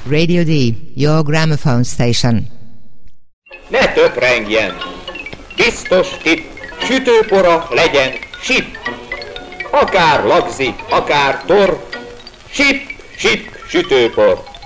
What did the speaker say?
Radio D, your gramophone station. Ne töprengjen! Biztos tipp, sütőpora legyen sip. Akár lagzi, akár tor, sip, sip, sütőpor.